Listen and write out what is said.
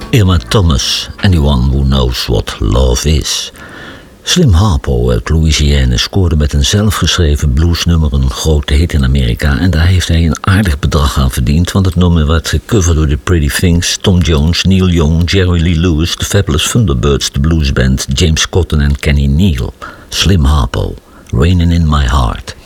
Irma Thomas, Anyone Who Knows What Love Is. Slim Harpo uit Louisiana scoorde met een zelfgeschreven bluesnummer een grote hit in Amerika en daar heeft hij een aardig bedrag aan verdiend, want het nummer werd gecoverd door The Pretty Things, Tom Jones, Neil Young, Jerry Lee Lewis, The Fabulous Thunderbirds, de bluesband, James Cotton en Kenny Neal. Slim Harpo, Raining in My Heart.